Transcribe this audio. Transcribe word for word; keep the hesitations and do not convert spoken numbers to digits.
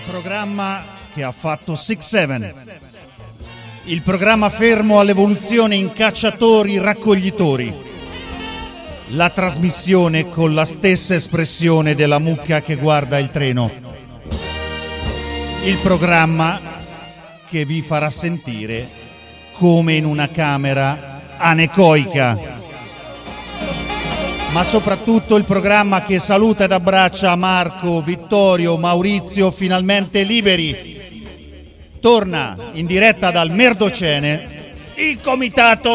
programma che ha fatto Six Seven, il programma fermo all'evoluzione in cacciatori raccoglitori, la trasmissione con la stessa espressione della mucca che guarda il treno, il programma che vi farà sentire come in una camera anecoica, ma soprattutto il programma che saluta ed abbraccia Marco, Vittorio, Maurizio, finalmente liberi. Torna in diretta dal Merdocene il comitato